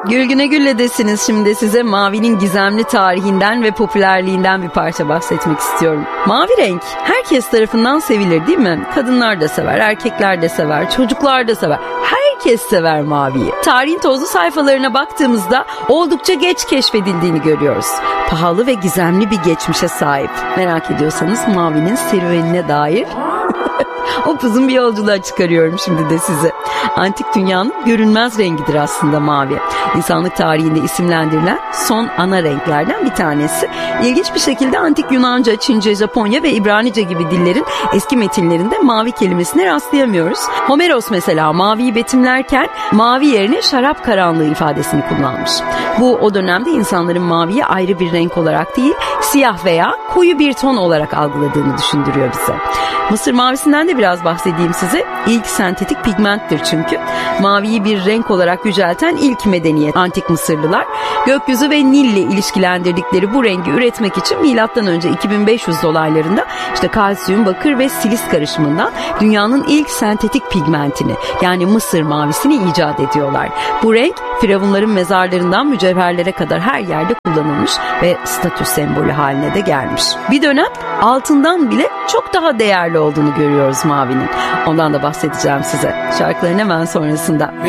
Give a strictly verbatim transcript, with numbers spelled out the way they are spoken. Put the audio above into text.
Gülgüne Gülle'desiniz. Şimdi size mavinin gizemli tarihinden ve popülerliğinden bir parça bahsetmek istiyorum. Mavi renk herkes tarafından sevilir değil mi? Kadınlar da sever, erkekler de sever, çocuklar da sever. Herkes sever maviyi. Tarihin tozlu sayfalarına baktığımızda oldukça geç keşfedildiğini görüyoruz. Pahalı ve gizemli bir geçmişe sahip. Merak ediyorsanız mavinin serüvenine dair upuzun bir yolculuğa çıkarıyorum şimdi de sizi. Antik dünyanın görünmez rengidir aslında mavi. İnsanlık tarihinde isimlendirilen son ana renklerden bir tanesi. İlginç bir şekilde antik Yunanca, Çince, Japonya ve İbranice gibi dillerin eski metinlerinde mavi kelimesine rastlayamıyoruz. Homeros mesela maviyi betimlerken mavi yerine şarap karanlığı ifadesini kullanmış. Bu o dönemde insanların maviyi ayrı bir renk olarak değil, siyah veya koyu bir ton olarak algıladığını düşündürüyor bize. Mısır mavisinden de biraz bahsedeyim size. İlk sentetik pigmenttir çünkü. Maviyi bir renk olarak yücelten ilk medeniyet antik Mısırlılar. Gökyüzü ve Nil'le ilişkilendirdikleri bu rengi üretmek için milattan önce iki bin beş yüz dolaylarında işte kalsiyum, bakır ve silis karışımından dünyanın ilk sentetik pigmentini yani Mısır mavisini icat ediyorlar. Bu renk firavunların mezarlarından mücevherlere kadar her yerde kullanılmış ve statü sembolü haline de gelmiş. Bir dönem altından bile çok daha değerli olduğunu görüyoruz mavinin. Ondan da bahsedeceğim size. Şarkıların hemen sonrasında.